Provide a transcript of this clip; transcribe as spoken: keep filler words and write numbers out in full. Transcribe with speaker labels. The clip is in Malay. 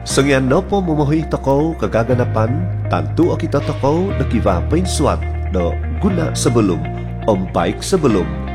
Speaker 1: Sangyan no po mumuhi toko kagaganapan, tantu kita toko nakivapay swat do guna sebelum, om baik sebelum,